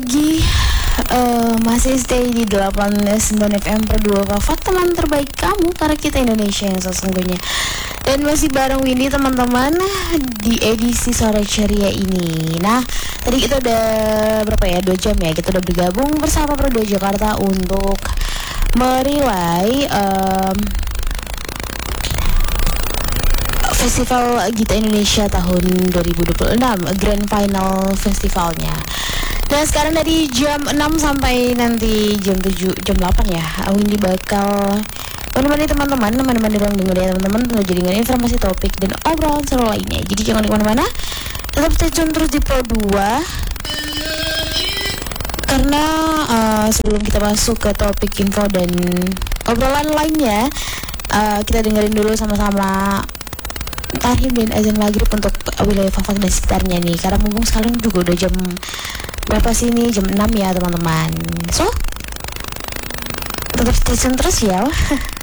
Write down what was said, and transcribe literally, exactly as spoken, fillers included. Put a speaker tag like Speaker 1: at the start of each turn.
Speaker 1: lagi uh, masih stay di delapan puluh sembilan F M per dua Kafak, teman terbaik kamu karena kita Indonesia yang sesungguhnya. Dan masih bareng Windy teman-teman di edisi sore ceria ini. Nah, tadi kita udah berapa ya, dua jam ya, kita udah bergabung bersama Pro dua Jakarta untuk merilai um, Festival Gita Indonesia tahun dua ribu dua puluh enam, Grand Final Festivalnya. Dan sekarang dari jam enam sampai nanti jam tujuh, jam delapan ya, Windy bakal menemani teman-teman, teman-teman yang dengar ya teman-teman, tentu jadi dengan informasi topik dan obrolan seru lainnya. Jadi jangan kemana-mana, tetap stay tune terus di Pro dua. Karena uh, sebelum kita masuk ke topik info dan obrolan lainnya, uh, kita dengerin dulu sama-sama Tarhim dan azan maghrib untuk wilayah Fafak dan sekitarnya nih. Karena mumpung sekarang juga udah jam berapa sih nih, jam enam ya teman-teman. So, tetap stay tune terus ya.